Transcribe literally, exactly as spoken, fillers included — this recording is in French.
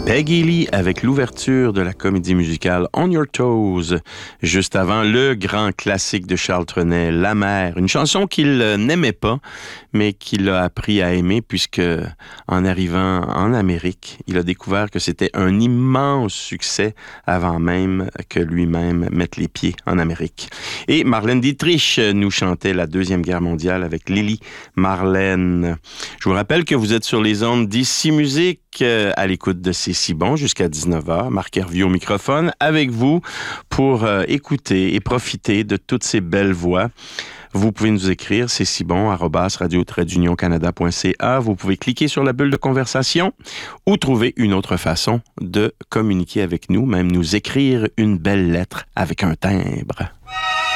Peggy Lee avec l'ouverture de la comédie musicale On Your Toes. Juste avant, le grand classique de Charles Trenet, La Mer. Une chanson qu'il n'aimait pas, mais qu'il a appris à aimer puisque, en arrivant en Amérique, il a découvert que c'était un immense succès avant même que lui-même mette les pieds en Amérique. Et Marlène Dietrich nous chantait la Deuxième Guerre mondiale avec Lily Marlène. Je vous rappelle que vous êtes sur les ondes d'Ici Musique, à l'écoute de C'est si bon jusqu'à dix-neuf heures. Marc Hervieux au microphone avec vous pour euh, écouter et profiter de toutes ces belles voix. Vous pouvez nous écrire, c'est si bon, arobase radio tiret union canada point c a. Vous pouvez cliquer sur la bulle de conversation ou trouver une autre façon de communiquer avec nous, même nous écrire une belle lettre avec un timbre.